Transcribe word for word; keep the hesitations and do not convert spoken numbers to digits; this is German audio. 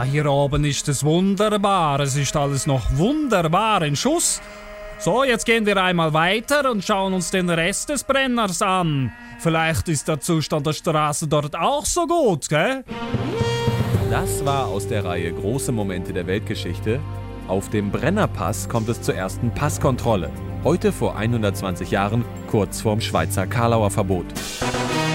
hier oben ist es wunderbar. Es ist alles noch wunderbar in Schuss. So, jetzt gehen wir einmal weiter und schauen uns den Rest des Brenners an. Vielleicht ist der Zustand der Straße dort auch so gut, gell? Das war aus der Reihe Große Momente der Weltgeschichte. Auf dem Brennerpass kommt es zur ersten Passkontrolle. Heute vor hundertzwanzig Jahren, kurz vorm Schweizer Karlauer Verbot.